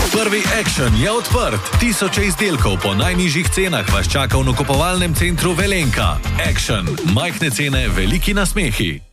Prvi Action je odprt. Tisoče izdelkov po najnižjih cenah vas čaka v nakupovalnem centru Velenka. Action. Majhne cene, veliki nasmehi.